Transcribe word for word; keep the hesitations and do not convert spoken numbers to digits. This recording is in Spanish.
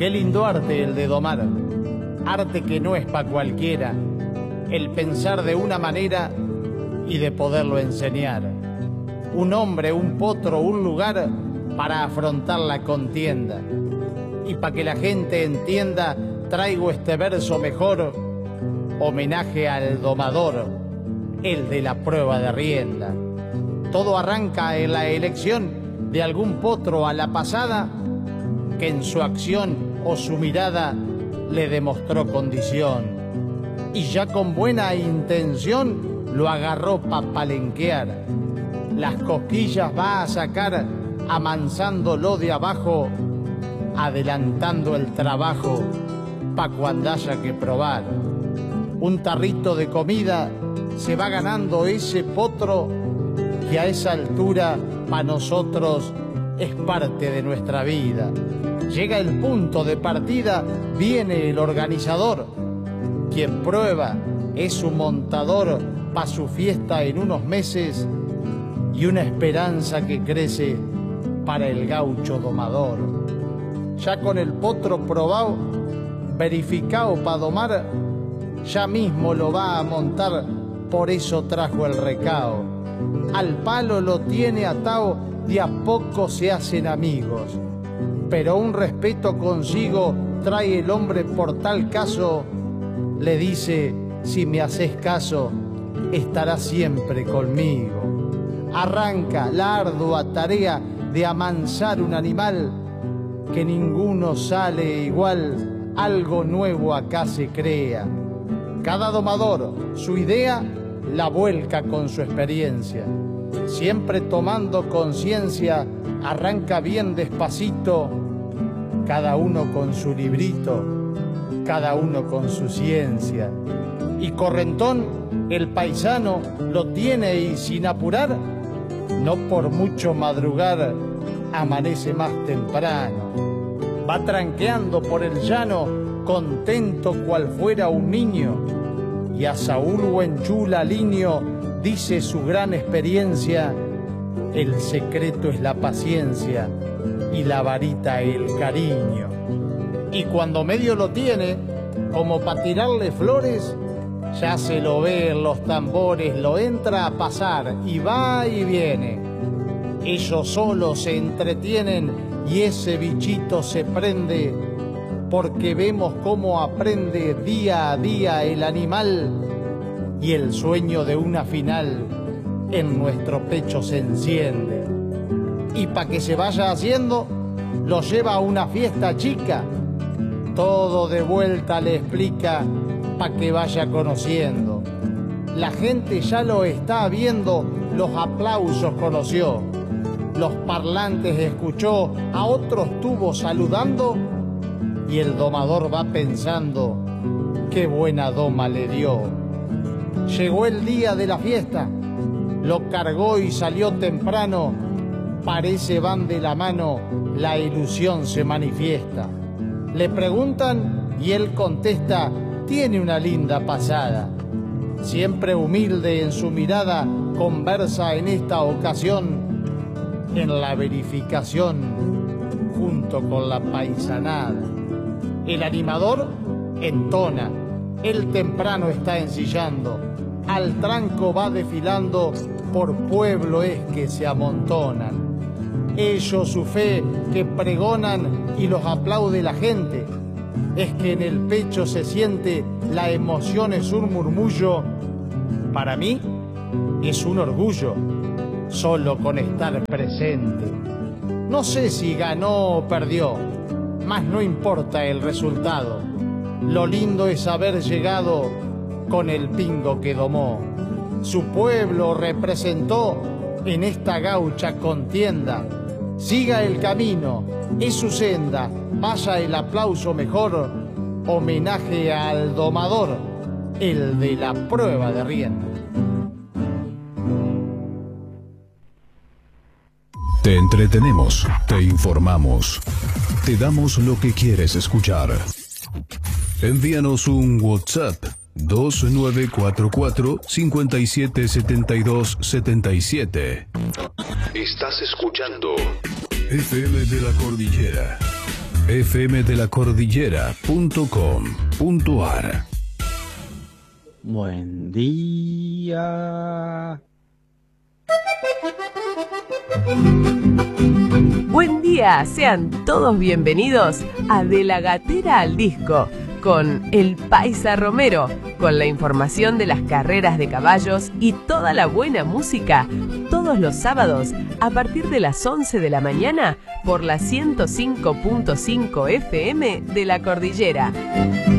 Qué lindo arte el de domar, arte que no es pa' cualquiera, el pensar de una manera y de poderlo enseñar. Un hombre, un potro, un lugar para afrontar la contienda. Y pa' que la gente entienda, traigo este verso mejor, homenaje al domador, el de la prueba de rienda. Todo arranca en la elección de algún potro a la pasada, que en su acción o su mirada le demostró condición. Y ya con buena intención lo agarró pa' palenquear. Las cosquillas va a sacar amansándolo de abajo, adelantando el trabajo pa' cuando haya que probar. Un tarrito de comida se va ganando ese potro que a esa altura pa' nosotros es parte de nuestra vida. Llega el punto de partida, viene el organizador, quien prueba es un montador pa' su fiesta en unos meses y una esperanza que crece para el gaucho domador. Ya con el potro probado, verificado pa' domar, ya mismo lo va a montar, por eso trajo el recao. Al palo lo tiene atado, de a poco se hacen amigos, pero un respeto consigo trae el hombre por tal caso, le dice, si me haces caso, estarás siempre conmigo. Arranca la ardua tarea de amansar un animal, que ninguno sale igual, algo nuevo acá se crea. Cada domador, su idea, la vuelca con su experiencia. Siempre tomando conciencia, arranca bien despacito, cada uno con su librito, cada uno con su ciencia. Y correntón, el paisano, lo tiene y sin apurar, no por mucho madrugar, amanece más temprano. Va tranqueando por el llano, contento cual fuera un niño, y a Saúl Huenchula Liño dice su gran experiencia, el secreto es la paciencia y la varita el cariño. Y cuando medio lo tiene, como para tirarle flores, ya se lo ve en los tambores, lo entra a pasar y va y viene. Ellos solos se entretienen y ese bichito se prende, porque vemos cómo aprende día a día el animal y el sueño de una final en nuestro pecho se enciende. Y pa' que se vaya haciendo, lo lleva a una fiesta chica, todo de vuelta le explica pa' que vaya conociendo. La gente ya lo está viendo, los aplausos conoció, los parlantes escuchó, a otros tuvo saludando, y el domador va pensando, qué buena doma le dio. Llegó el día de la fiesta, lo cargó y salió temprano, parece van de la mano, la ilusión se manifiesta. Le preguntan y él contesta, tiene una linda pasada. Siempre humilde en su mirada, conversa en esta ocasión, en la verificación, junto con la paisanada. El animador entona, él temprano está ensillando, al tranco va desfilando, por pueblo es que se amontonan. Ellos su fe que pregonan y los aplaude la gente, es que en el pecho se siente la emoción, es un murmullo. Para mí es un orgullo, solo con estar presente. No sé si ganó o perdió, mas no importa el resultado. Lo lindo es haber llegado con el pingo que domó. Su pueblo representó en esta gaucha contienda. Siga el camino, es su senda, vaya el aplauso mejor, homenaje al domador, el de la prueba de rienda. Te entretenemos, te informamos, te damos lo que quieres escuchar. Envíanos un WhatsApp dos nueve cuatro cuatro, cinco siete siete dos siete siete. Estás escuchando F M de la Cordillera f m de la cordillera punto com punto a r. Buen día. Buen día, sean todos bienvenidos a De la Gatera al Disco, con el Paisa Romero, con la información de las carreras de caballos y toda la buena música, todos los sábados a partir de las once de la mañana por la ciento cinco punto cinco F M de la Cordillera.